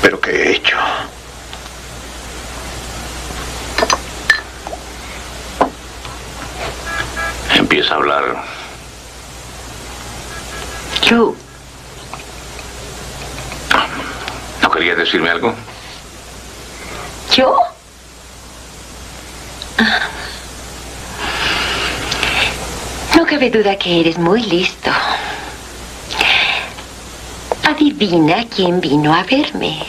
¿Pero qué he hecho? Empieza a hablar. Yo. ¿No querías decirme algo? ¿Yo? No cabe duda que eres muy listo. Adivina quién vino a verme.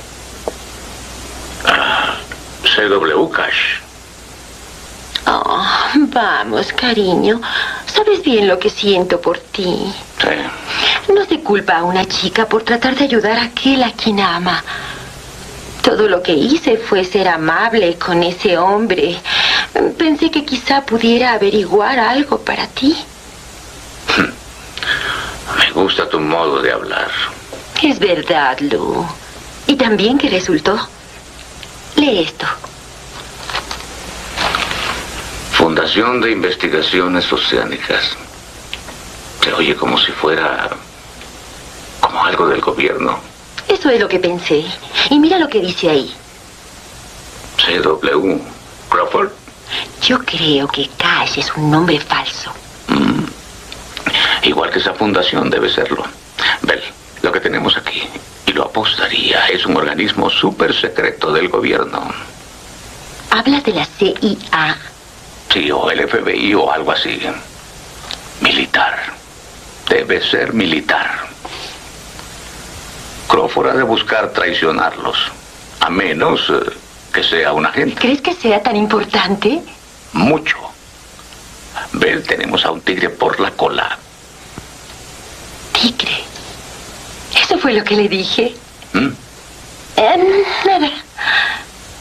C.W. Cash. Oh, vamos, cariño. Sabes bien lo que siento por ti. Sí. No se culpa a una chica por tratar de ayudar a aquel a quien ama. Todo lo que hice fue ser amable con ese hombre. Pensé que quizá pudiera averiguar algo para ti. Me gusta tu modo de hablar. Es verdad, Lou. Y también que resultó. Lee esto. Fundación de Investigaciones Oceánicas. Se oye como si fuera... como algo del gobierno. Eso es lo que pensé. Y mira lo que dice ahí. C.W. Crawford. Yo creo que Cash es un nombre falso. Igual que esa fundación debe serlo. Bell, lo que tenemos aquí, y lo apostaría, es un organismo súper secreto del gobierno. ¿Hablas de la CIA? Sí, o el FBI o algo así. Militar. Debe ser militar. Crawford ha de buscar traicionarlos. A menos que sea un agente. ¿Crees que sea tan importante? Mucho. Bell, tenemos a un tigre por la cola. Tigre. Eso fue lo que le dije. ¿Mm?